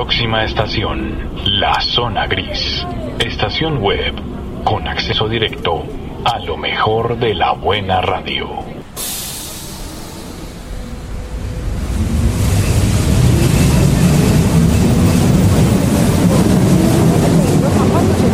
Próxima estación, La Zona Gris. Estación web con acceso directo a lo mejor de la buena radio.